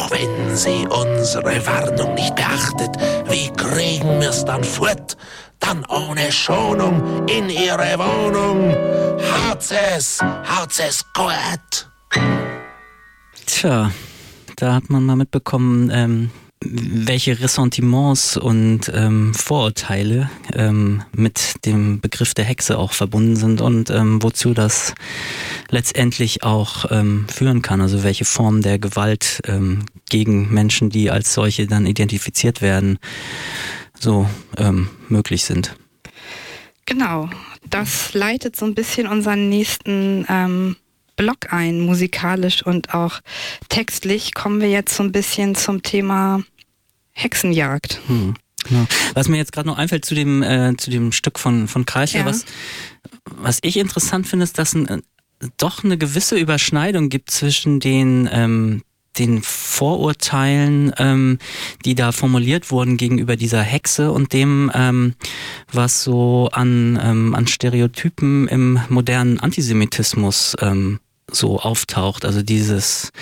Doch wenn sie unsere Warnung nicht beachtet, wie kriegen wir's dann fort? Dann ohne Schonung in ihre Wohnung. Haut's es gut. Tja, da hat man mal mitbekommen, welche Ressentiments und Vorurteile mit dem Begriff der Hexe auch verbunden sind und wozu das letztendlich auch führen kann. Also welche Formen der Gewalt gegen Menschen, die als solche dann identifiziert werden, so möglich sind. Genau, das leitet so ein bisschen unseren nächsten Block ein, musikalisch und auch textlich. Kommen wir jetzt so ein bisschen zum Thema Hexenjagd. Genau. Was mir jetzt gerade noch einfällt zu dem Stück von Kreischer, Ja. was ich interessant finde, ist, dass doch eine gewisse Überschneidung gibt zwischen den Vorurteilen, die da formuliert wurden gegenüber dieser Hexe und dem, was so an Stereotypen im modernen Antisemitismus so auftaucht. Also dieses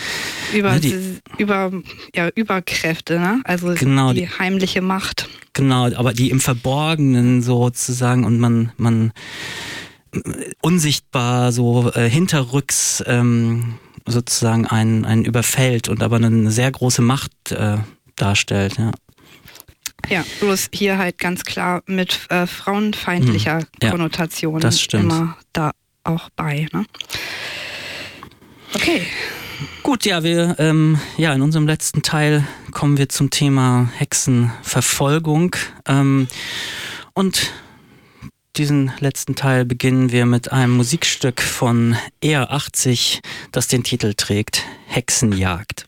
Überkräfte, ne? Also genau, die heimliche Macht. Genau, aber die im Verborgenen sozusagen und man unsichtbar so hinterrücks sozusagen einen überfällt und aber eine sehr große Macht darstellt, ja. Ja, bloß hier halt ganz klar mit frauenfeindlicher Konnotation das stimmt. immer da auch bei, ne? Okay. Gut, ja, wir in unserem letzten Teil kommen wir zum Thema Hexenverfolgung und diesen letzten Teil beginnen wir mit einem Musikstück von ER80, das den Titel trägt Hexenjagd.